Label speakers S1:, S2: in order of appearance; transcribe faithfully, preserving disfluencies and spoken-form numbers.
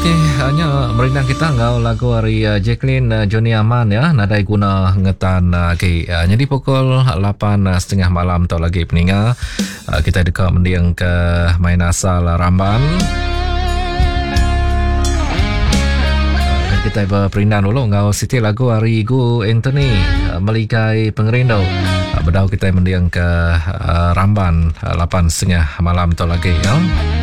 S1: Okey, hanya merinang kita ngau lagu hari uh, Jacqueline uh, Johnny Aman ya, nadai guna ngetan uh, okay. uh, jadi pukul lapan uh, setengah malam tau lagi peninga uh, kita dekat mendiang ke main asal uh, Ramban. Uh, kita berinan dulu ngau siti lagu hari Gu Anthony uh, Meligai Pengerindau. Uh, bedau kita mendiang ke uh, Ramban uh, lapan setengah malam tau lagi ya.